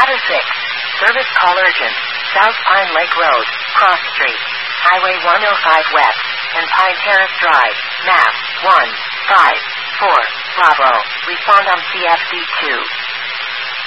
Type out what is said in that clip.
Matter 6. Service call urgent. South Pine Lake Road, Cross Street, Highway 105 West, and Pine Terrace Drive, map 154 Bravo. Respond on CFC 2.